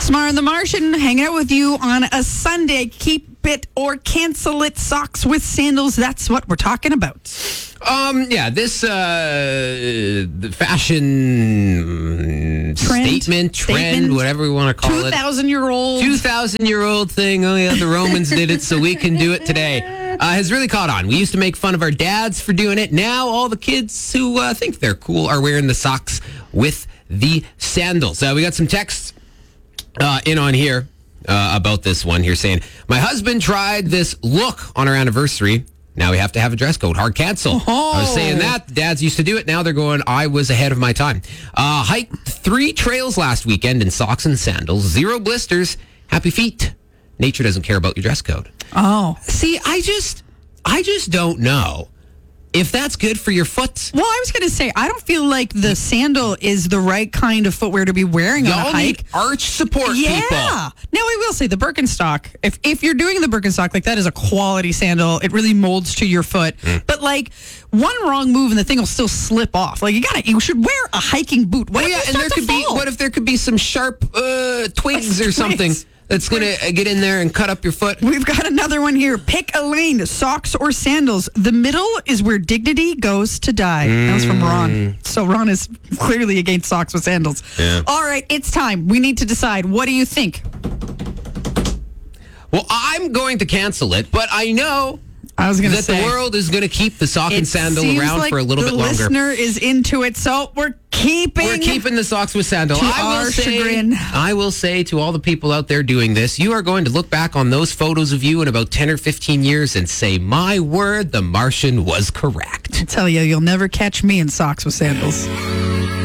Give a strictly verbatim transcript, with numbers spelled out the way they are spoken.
Smar and the Martian hanging out with you on a Sunday. Keep it or cancel it. Socks with sandals. That's what we're talking about. Um, yeah, this uh, the fashion Trend. statement, trend, Statement. whatever we want to call Two it. thousand year old. two thousand year old thing. Oh, yeah, the Romans did it, so we can do it today. Uh, has really caught on. We used to make fun of our dads for doing it. Now all the kids who uh, think they're cool are wearing the socks with the sandals. Uh, we got some texts uh, in on here uh, about this one here saying, my husband tried this look on our anniversary. Now we have to have a dress code. Hard cancel. Oh. I was saying that. The dads used to do it. Now they're going, I was ahead of my time. Uh, hiked three trails last weekend in socks and sandals. Zero blisters. Happy feet. Nature doesn't care about your dress code. Oh. See, I just, I just don't know if that's good for your foot. Well, I was going to say, I don't feel like the sandal is the right kind of footwear to be wearing on a Y'all hike. need arch support, Yeah. people. Now, I will say the Birkenstock, if if you're doing the Birkenstock, like that is a quality sandal. It really molds to your foot. Mm. But like one wrong move and the thing will still slip off. Like you got to, you should wear a hiking boot. What Oh, if yeah, you and start there to could be, fall? what if there could be some sharp uh, twigs or Twigs. something that's going to get in there and cut up your foot? We've got another one here. Pick a lane, socks or sandals. The middle is where dignity goes to die. That was from Ron. So Ron is clearly against socks with sandals. Yeah. All right, it's time. We need to decide. What do you think? Well, I'm going to cancel it, but I know I was going to that say the world is going to keep the sock and it sandal seems around like for a little the bit longer. listener is into it, so we're keeping. We're keeping the socks with sandal. To I will our say, chagrin. I will say to all the people out there doing this, you are going to look back on those photos of you in about ten or fifteen years and say, my word, the Martian was correct. I tell you, you'll never catch me in socks with sandals.